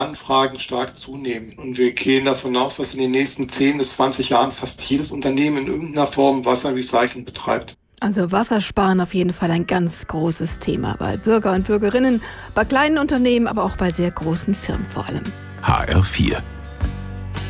Anfragen stark zunehmen. Und wir gehen davon aus, dass in den nächsten 10 bis 20 Jahren fast jedes Unternehmen in irgendeiner Form Wasserrecycling betreibt. Also Wassersparen auf jeden Fall ein ganz großes Thema bei Bürger und Bürgerinnen, bei kleinen Unternehmen, aber auch bei sehr großen Firmen vor allem. HR4